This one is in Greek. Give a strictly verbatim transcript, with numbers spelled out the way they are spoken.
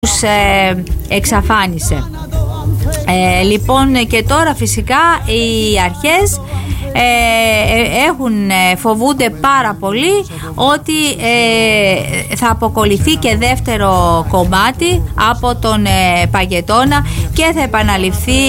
τους ε, εξαφάνισε. Ε, λοιπόν, και τώρα φυσικά οι αρχές ε, έχουν, φοβούνται πάρα πολύ ότι ε, θα αποκολληθεί και δεύτερο κομμάτι από τον ε, Παγετώνα και θα επαναληφθεί